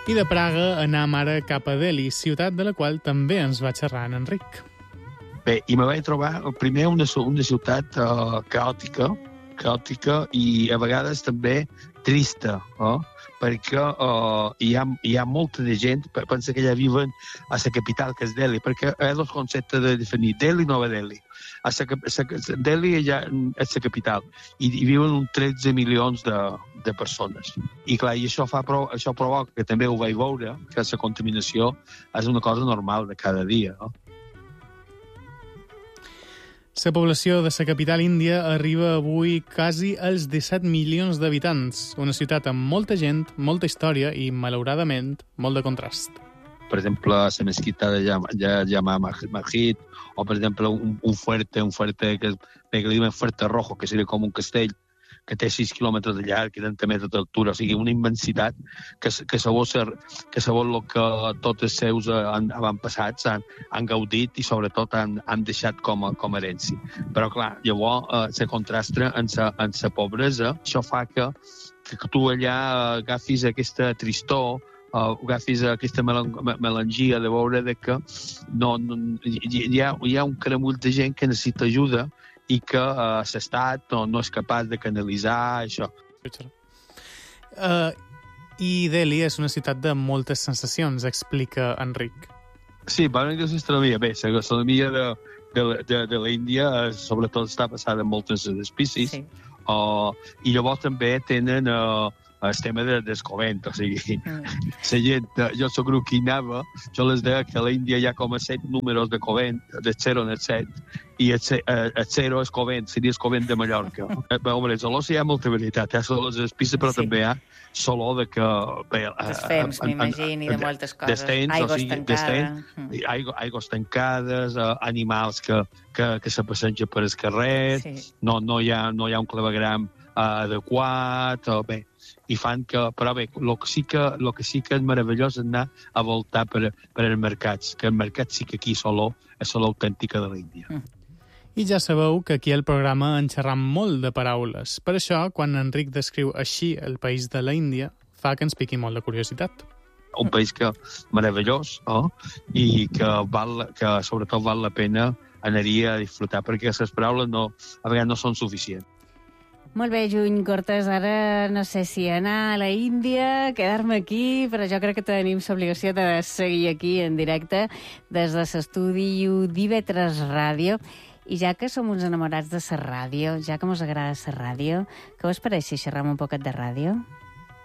I de Praga anem ara cap a Delhi, ciutat de la qual també ens va xerrar en Enric. Bé, i me vaig trobar primer una ciutat caòtica i a vegades també trista, perquè hi ha molta de gent, pensa que ja viuen a la capital, que és Delhi, perquè hi ha dos conceptes de definir, Delhi i Nova Delhi. Delhi ja és la capital i viuen uns 13 milions de persones. I clar, i això provoca, que també ho vaig veure, que la contaminació és una cosa normal de cada dia, no? La població de la capital índia arriba avui quasi als 17 milions d'habitants, una ciutat amb molta gent, molta història i, malauradament, molt de contrast. Per exemple, la mesquita de Jama Masjid, o per exemple un fuerte que li diuen Fuerte Rojo, que seria com un castell, que té 6 quilòmetres de llarg i 30 metres d'altura, o sigui, una immensitat que sabós el que tots els seus avantpassats han gaudit i sobretot han deixat com a herència. Però clar, llavors se contrasta en la pobresa, això fa que tu allà agafis aquesta tristor, agafis aquesta melangia de veure que hi ha un caramull de gent que necessita ajuda i que l'estat no és capaç de canalitzar això. I Delhi és una ciutat de moltes sensacions, explica Enric. Sí, parlant de la gastronomia, bé, la gastronomia de l'Índia sobretot està basada en moltes espècies, sí. I llavors també tenen el tema del covent, o sigui, la gent, jo soc grup que hi anava, jo les deia que a l'Índia hi ha com a 7 números de covent, del 0 en el 7, i el 0 és covent, seria el covent de Mallorca. Home, olors hi ha molta veritat, hi ha olors d'espissa, però també hi ha olor de que... Dels fems, m'imagini, de moltes coses. Aigües tancades, animals que se passeja per el carrer, no hi ha un clavegram adequat, bé, i fan que... Però bé, el que sí que és meravellós és anar a voltar per els mercats, que el mercat sí que aquí és l'olor autèntica de l'Índia. I ja sabeu que aquí al programa en xerram molt de paraules. Per això, quan Enric descriu així el país de l'Índia, fa que ens piqui molt la curiositat. Un país que meravellós, i que sobretot val la pena anar-hi a disfrutar, perquè les paraules a vegades no són suficients. Molt bé, Juny Cortés, ara no sé si anar a la Índia, quedar-me aquí, però jo crec que tenim l'obligació de seguir aquí en directe des de l'estudi d'IV3 Ràdio. I ja que som uns enamorats de la ràdio, ja que mos agrada la ràdio, què us pareix si xerram un poquet de ràdio?